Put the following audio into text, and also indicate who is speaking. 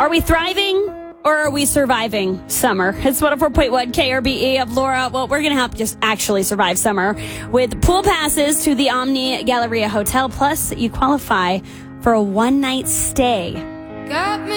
Speaker 1: Are we thriving or are we surviving summer? It's 104.1 KRBE of Laura. Well, we're going to help just actually survive summer with pool passes to the Omni Galleria Hotel. Plus, you qualify for a one-night stay.